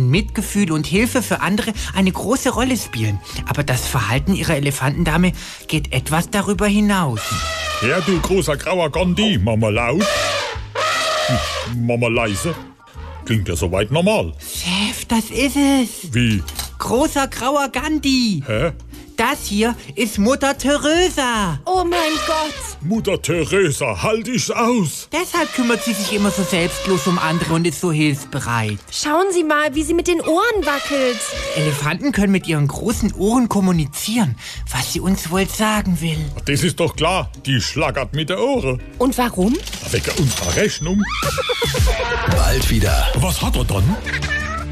denen Mitgefühl und Hilfe für andere eine große Rolle spielen. Aber das Verhalten ihrer Elefantendame geht etwas darüber hinaus. Ja, du großer grauer Gandhi, Mama laut. Mama leise. Klingt ja soweit normal. Chef, das ist es. Wie? Großer grauer Gandhi. Hä? Das hier ist Mutter Teresa. Oh mein Gott. Mutter Teresa, halt ich's aus. Deshalb kümmert sie sich immer so selbstlos um andere und ist so hilfsbereit. Schauen Sie mal, wie sie mit den Ohren wackelt. Elefanten können mit ihren großen Ohren kommunizieren, was sie uns wohl sagen will. Das ist doch klar, die schlagert mit der Ohren. Und warum? Wegen unserer Rechnung. Bald wieder. Was hat er dann?